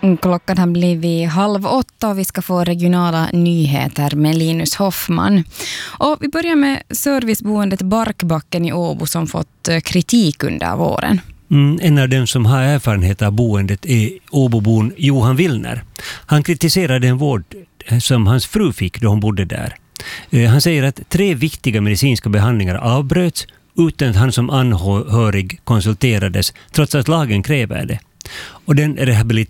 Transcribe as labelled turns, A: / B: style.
A: Klockan har blivit 7:30 och vi ska få regionala nyheter med Linus Hoffman. Och vi börjar med serviceboendet Barkbacken i Åbo som fått kritik under våren.
B: En av dem som har erfarenhet av boendet är Åbobon Johan Willner. Han kritiserar den vård som hans fru fick då hon bodde där. Han säger att 3 viktiga medicinska behandlingar avbröts utan att han som anhörig konsulterades trots att lagen kräver det. Och den